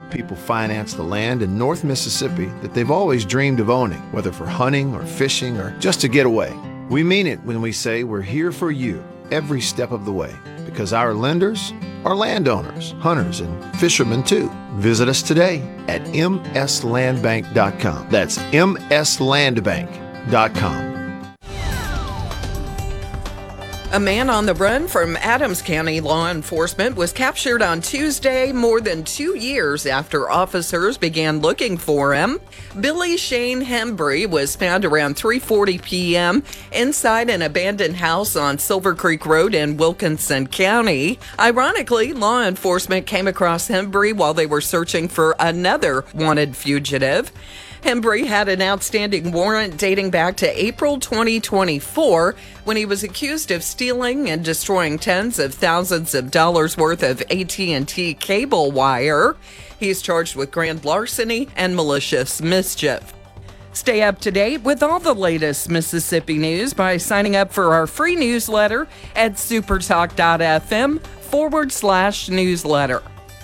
people finance the land in North Mississippi that they've always dreamed of owning, whether for hunting or fishing or just to get away. We mean it when we say we're here for you every step of the way, because our lenders are landowners, hunters, and fishermen too. Visit us today at mslandbank.com. That's mslandbank.com. A man on the run from Adams County law enforcement was captured on Tuesday, more than 2 years after officers began looking for him. Billy Shane Hembry was found around 3:40 p.m. inside an abandoned house on Silver Creek Road in Wilkinson County. Ironically, law enforcement came across Hembry while they were searching for another wanted fugitive. Hembry had an outstanding warrant dating back to April 2024 when he was accused of stealing and destroying tens of thousands of dollars worth of AT&T cable wire. He's charged with grand larceny and malicious mischief. Stay up to date with all the latest Mississippi news by signing up for our free newsletter at supertalk.fm/newsletter.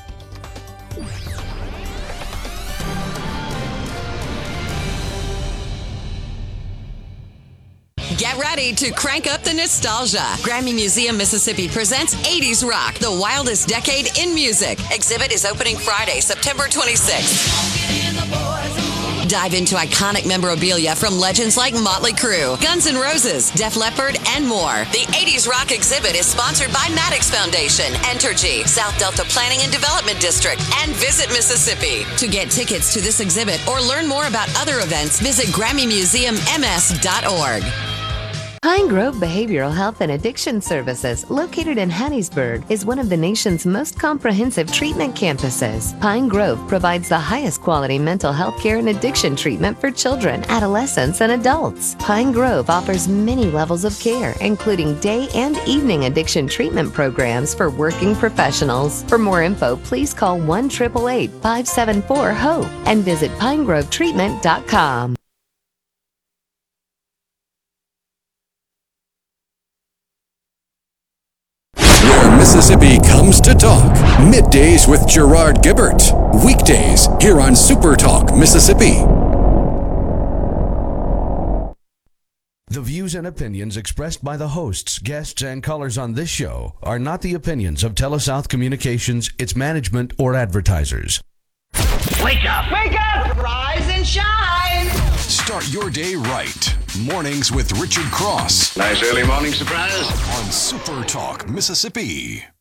Get ready to crank up the nostalgia. Grammy Museum Mississippi presents 80s Rock, the wildest decade in music. Exhibit is opening Friday, September 26th. Dive into iconic memorabilia from legends like Motley Crue, Guns N' Roses, Def Leppard, and more. The 80s Rock exhibit is sponsored by Maddox Foundation, Entergy, South Delta Planning and Development District, and Visit Mississippi. To get tickets to this exhibit or learn more about other events, visit GrammyMuseumMS.org. Pine Grove Behavioral Health and Addiction Services, located in Hattiesburg, is one of the nation's most comprehensive treatment campuses. Pine Grove provides the highest quality mental health care and addiction treatment for children, adolescents, and adults. Pine Grove offers many levels of care, including day and evening addiction treatment programs for working professionals. For more info, please call 1-888-574-HOPE and visit pinegrovetreatment.com. Mississippi comes to talk. Middays with Gerard Gibbert. Weekdays here on Super Talk Mississippi. The views and opinions expressed by the hosts, guests, and callers on this show are not the opinions of TeleSouth Communications, its management, or advertisers. Wake up! Wake up! Rise and shine! Start your day right. Mornings with Richard Cross. Nice early morning surprise. On Super Talk Mississippi.